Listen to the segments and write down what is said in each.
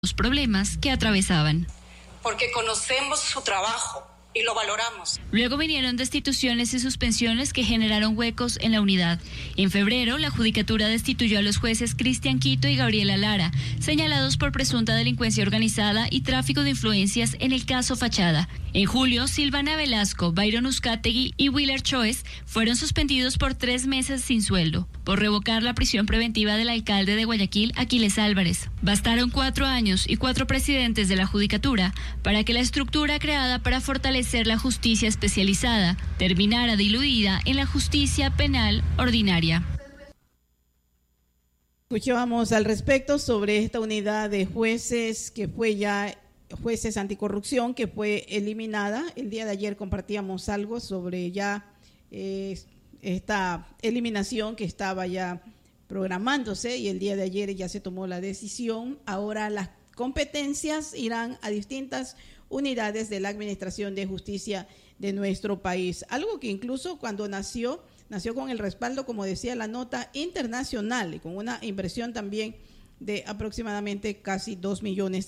los problemas que atravesaban. Porque conocemos su trabajo y lo valoramos. Luego vinieron destituciones y suspensiones que generaron huecos en la unidad. En febrero, la Judicatura destituyó a los jueces Cristian Quito y Gabriela Lara, señalados por presunta delincuencia organizada y tráfico de influencias en el caso Fachada. En julio, Silvana Velasco, Byron Uzcategui y Willer Choes fueron suspendidos por 3 meses sin sueldo por revocar la prisión preventiva del alcalde de Guayaquil, Aquiles Álvarez. Bastaron 4 años y 4 presidentes de la Judicatura para que la estructura creada para fortalecer la justicia especializada terminara diluida en la justicia penal ordinaria. Escuchábamos al respecto sobre esta unidad de jueces que fue ya jueces anticorrupción, que fue eliminada. El día de ayer compartíamos algo sobre ya esta eliminación que estaba ya programándose, y el día de ayer ya se tomó la decisión. Ahora las competencias irán a distintas unidades de la Administración de Justicia de nuestro país. Algo que incluso cuando nació con el respaldo, como decía la nota, internacional, y con una inversión también de aproximadamente casi $2 millones.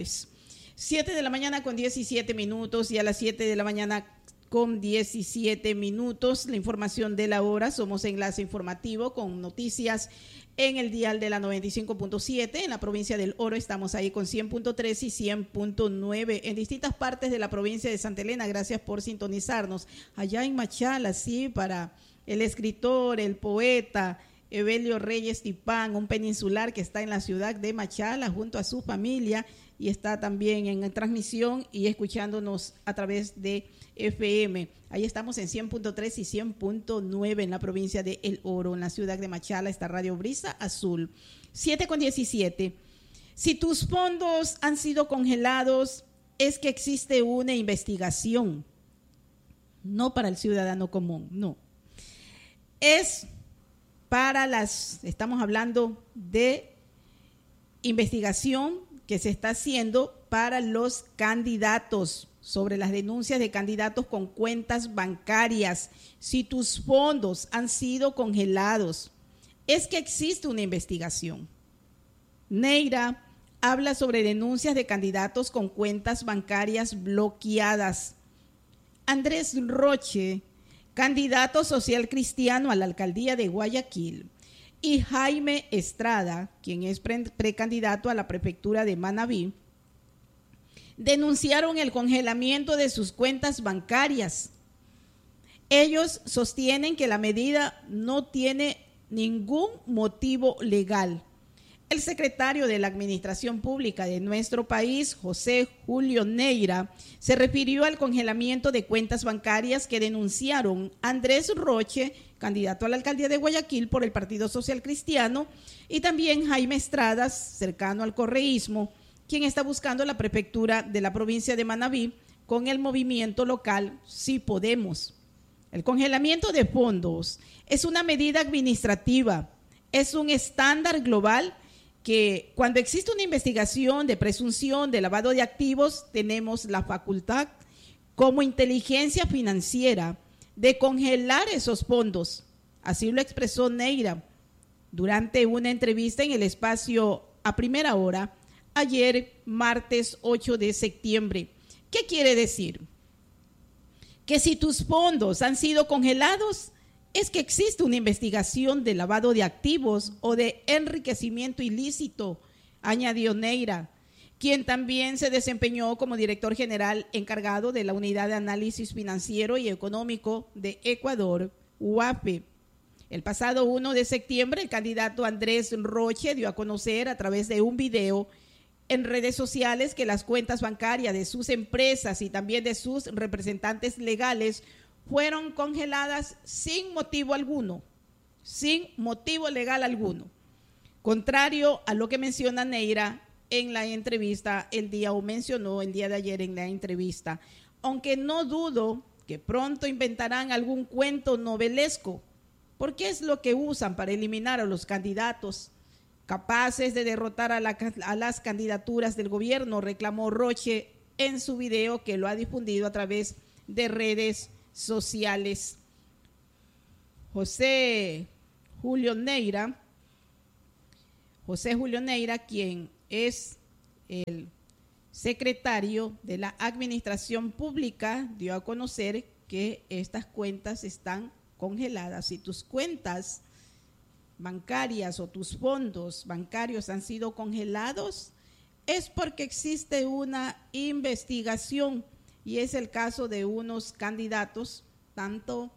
7 de la mañana con 17 minutos, y a las 7 de la mañana con 17 minutos, la información de la hora. Somos enlace informativo con noticias en el dial de la 95.7. En la provincia del Oro estamos ahí con 100.3 y 100.9. En distintas partes de la provincia de Santa Elena, gracias por sintonizarnos. Allá en Machala, sí, para el escritor, el poeta Evelio Reyes Tipán, un peninsular que está en la ciudad de Machala junto a su familia, y está también en transmisión y escuchándonos a través de FM. Ahí estamos en 100.3 y 100.9 en la provincia de El Oro. En la ciudad de Machala está Radio Brisa Azul. 7:17. Si tus fondos han sido congelados, es que existe una investigación. No para el ciudadano común, no. Es para estamos hablando de investigación que se está haciendo para los candidatos, sobre las denuncias de candidatos con cuentas bancarias. Si tus fondos han sido congelados, es que existe una investigación. Neira habla sobre denuncias de candidatos con cuentas bancarias bloqueadas. Andrés Roche, candidato social cristiano a la alcaldía de Guayaquil, y Jaime Estrada, quien es precandidato a la prefectura de Manabí, denunciaron el congelamiento de sus cuentas bancarias. Ellos sostienen que la medida no tiene ningún motivo legal. El secretario de la Administración Pública de nuestro país, José Julio Neira, se refirió al congelamiento de cuentas bancarias que denunciaron Andrés Roche, candidato a la alcaldía de Guayaquil por el Partido Social Cristiano, y también Jaime Estrada, cercano al correísmo, quien está buscando la prefectura de la provincia de Manabí con el movimiento local Sí Podemos. El congelamiento de fondos es una medida administrativa, es un estándar global que cuando existe una investigación de presunción de lavado de activos, tenemos la facultad como inteligencia financiera de congelar esos fondos. Así lo expresó Neira durante una entrevista en el espacio A Primera Hora, ayer, martes 8 de septiembre. ¿Qué quiere decir? Que si tus fondos han sido congelados, es que existe una investigación de lavado de activos o de enriquecimiento ilícito, añadió Neira, quien también se desempeñó como director general encargado de la Unidad de Análisis Financiero y Económico de Ecuador, UAFE. El pasado 1 de septiembre, el candidato Andrés Roche dio a conocer a través de un video en redes sociales que las cuentas bancarias de sus empresas y también de sus representantes legales fueron congeladas sin motivo alguno, sin motivo legal alguno. Contrario a lo que menciona Neira en la entrevista mencionó el día de ayer en la entrevista, aunque no dudo que pronto inventarán algún cuento novelesco, porque es lo que usan para eliminar a los candidatos capaces de derrotar a las candidaturas del gobierno, reclamó Roche en su video que lo ha difundido a través de redes sociales. José Julio Neira, quien es el secretario de la Administración Pública dio a conocer que estas cuentas están congeladas. Si tus cuentas bancarias o tus fondos bancarios han sido congelados, es porque existe una investigación, y es el caso de unos candidatos, tanto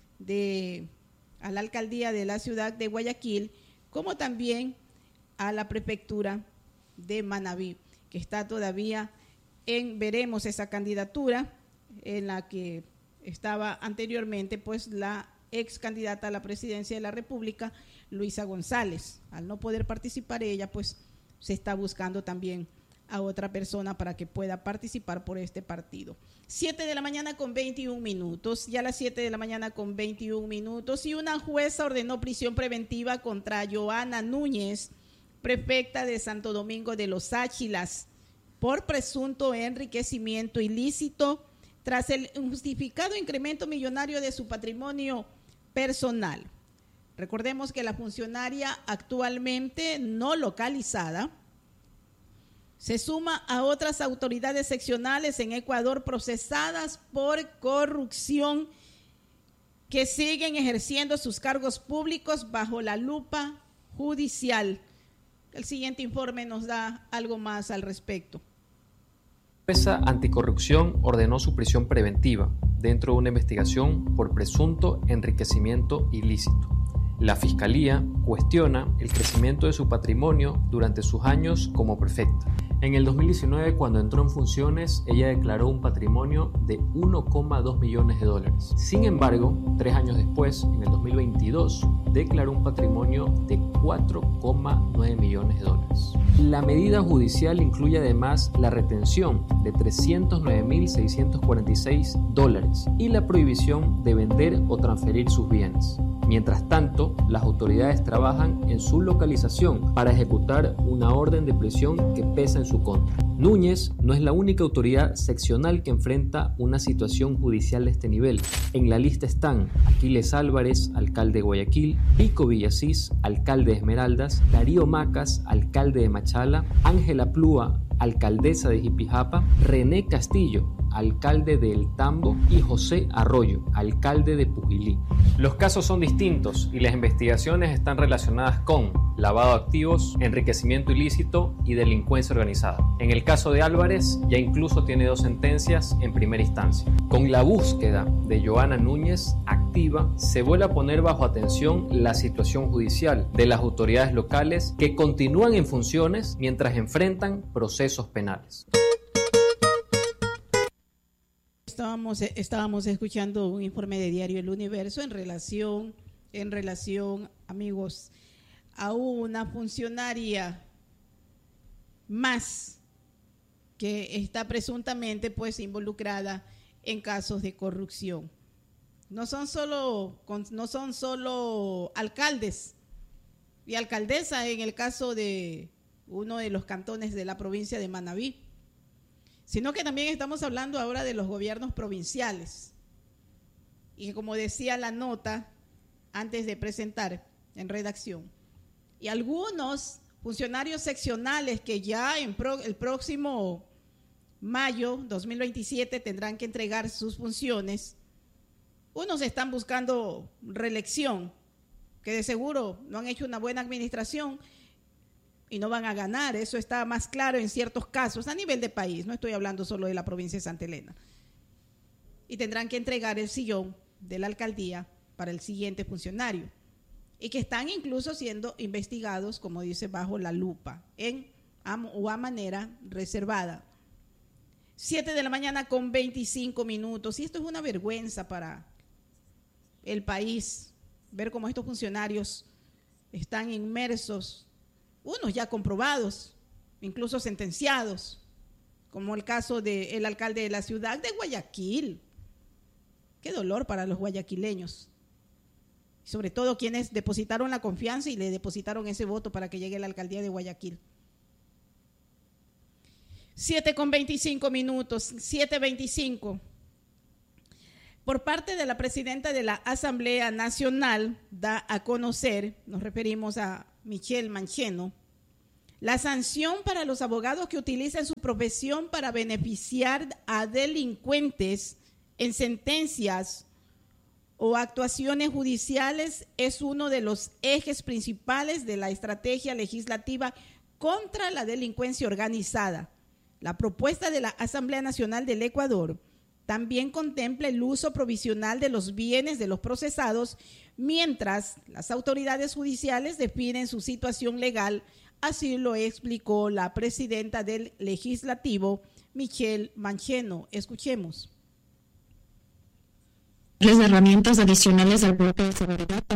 a la alcaldía de la ciudad de Guayaquil, como también a la prefectura de Manabí, que está todavía veremos esa candidatura en la que estaba anteriormente pues la ex candidata a la presidencia de la República, Luisa González. Al no poder participar ella, pues se está buscando también a otra persona para que pueda participar por este partido. 7 de la mañana con 21 minutos, ya a las 7 de la mañana con 21 minutos, y una jueza ordenó prisión preventiva contra Joana Núñez, prefecta de Santo Domingo de los Áchilas, por presunto enriquecimiento ilícito tras el injustificado incremento millonario de su patrimonio personal. Recordemos que la funcionaria actualmente no localizada se suma a otras autoridades seccionales en Ecuador procesadas por corrupción que siguen ejerciendo sus cargos públicos bajo la lupa judicial. El siguiente informe nos da algo más al respecto. La jueza anticorrupción ordenó su prisión preventiva dentro de una investigación por presunto enriquecimiento ilícito. La Fiscalía cuestiona el crecimiento de su patrimonio durante sus años como prefecta. En el 2019, cuando entró en funciones, ella declaró un patrimonio de 1,2 millones de dólares. Sin embargo, 3 años después, en el 2022, declaró un patrimonio de 4,9 millones de dólares. La medida judicial incluye además la retención de 309.646 dólares y la prohibición de vender o transferir sus bienes. Mientras tanto, las autoridades trabajan en su localización para ejecutar una orden de prisión que pesa en su contra. Núñez no es la única autoridad seccional que enfrenta una situación judicial de este nivel. En la lista están Aquiles Álvarez, alcalde de Guayaquil, Pico Villasís, alcalde de Esmeraldas, Darío Macas, alcalde de Machala, Ángela Plúa, alcaldesa de Jipijapa, René Castillo, alcalde de El Tambo, y José Arroyo, alcalde de Pujilí. Los casos son distintos y las investigaciones están relacionadas con lavado de activos, enriquecimiento ilícito y delincuencia organizada. En el caso de Álvarez, ya incluso tiene 2 sentencias en primera instancia. Con la búsqueda de Joana Núñez activa, se vuelve a poner bajo atención la situación judicial de las autoridades locales que continúan en funciones mientras enfrentan procesos penales. Estábamos escuchando un informe de Diario El Universo en relación, amigos, a una funcionaria más que está presuntamente pues involucrada en casos de corrupción. No son solo alcaldes y alcaldesas en el caso de uno de los cantones de la provincia de Manabí, sino que también estamos hablando ahora de los gobiernos provinciales. Y como decía la nota antes de presentar en redacción, y algunos funcionarios seccionales que ya el próximo mayo 2027 tendrán que entregar sus funciones, unos están buscando reelección, que de seguro no han hecho una buena administración y no van a ganar. Eso está más claro en ciertos casos a nivel de país, no estoy hablando solo de la provincia de Santa Elena. Y tendrán que entregar el sillón de la alcaldía para el siguiente funcionario, y que están incluso siendo investigados, como dice, bajo la lupa o a manera reservada. 7 de la mañana con 25 minutos, y esto es una vergüenza para el país, ver cómo estos funcionarios están inmersos, unos ya comprobados, incluso sentenciados, como el caso del alcalde de la ciudad de Guayaquil. Qué dolor para los guayaquileños, sobre todo quienes depositaron la confianza y le depositaron ese voto para que llegue a la alcaldía de Guayaquil. 7 con 25 minutos, 7:25. Por parte de la presidenta de la Asamblea Nacional, da a conocer, nos referimos a Michelle Mancheno, La sanción para los abogados que utilizan su profesión para beneficiar a delincuentes en sentencias o actuaciones judiciales es uno de los ejes principales de la estrategia legislativa contra la delincuencia organizada. La propuesta de la Asamblea Nacional del Ecuador también contempla el uso provisional de los bienes de los procesados mientras las autoridades judiciales definen su situación legal. Así lo explicó la presidenta del Legislativo, Michelle Mancheno. Escuchemos. Las herramientas adicionales al bloque de seguridad